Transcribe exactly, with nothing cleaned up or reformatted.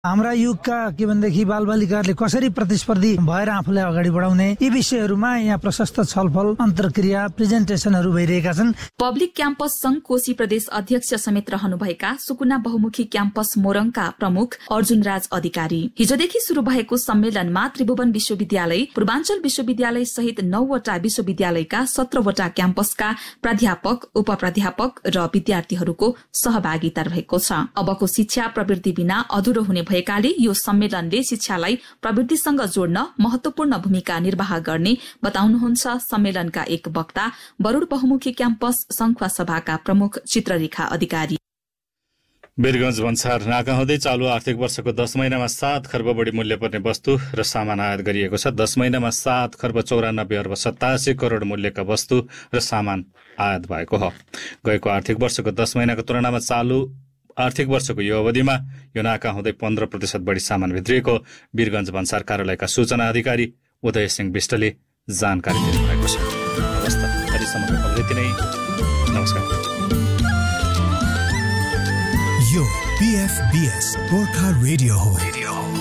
हाम्रा युगका के भनेदेखि बालबालिकाहरूले कसरी प्रतिस्पर्धी भएर आफूलाई अगाडि बढाउने यी विषयहरूमा यहाँ प्रशस्त छलफल अन्तर्क्रिया प्रेजेन्टेसनहरू भइरहेका छन्। पब्लिक क्याम्पस संघ कोशी प्रदेश अध्यक्ष समेत रहनुभएका सुकुना बहुमुखी क्याम्पस मोरङका प्रमुख अर्जुन राज अधिकारी हिजोदेखि शुरू भएको सम्मेलनमा त्रिभुवन विश्वविद्यालय, पूर्वाञ्चल विश्वविद्यालय सहित नौवटा विश्वविद्यालयका सत्रवटा क्याम्पसका प्राध्यापक, उप प्राध्यापक र विद्यार्थीहरूको सहभागिता रहेको छ। अबको शिक्षा प्रवृत्ति बिना अधुरो हुने भएकाले यो सम्मेलनले शिक्षालाई प्रवृत्तिसँग जोड्न महत्वपूर्ण भूमिका निर्वाह गर्ने बताउनुहुन्छ सम्मेलनका एक वक्ता बरूड बहुमुखी क्याम्पस संखुवा सभाका प्रमुख चित्ररेखा अधिकारी। वीरगंज भन्सार नाका हुँदै चालू आर्थिक वर्षको दस महिनामा सात खर्ब बढी मूल्य पर्ने वस्तु र सामान आयात गरिएको छ। दस महिनामा सात खर्ब चौरानब्बे अर्ब सतासी करोड़ मूल्यका वस्तु र सामान आयात भएको हो। गएको आर्थिक वर्षको दस महिनाको तुलनामा चालू आर्थिक वर्षको यो अवधिमा यो नाका हुँदै पन्ध्र प्रतिशत बढी सामान भित्रिएको वीरगंज भन्सार कार्यालयका सूचना अधिकारी उदय सिंह विष्टले जानकारी दिनुभएको छ। अवस्था अहिलेसम्मको खबर यति नै। नमस्कार। यो पीएफबीएस गोर्खा रेडियो हो।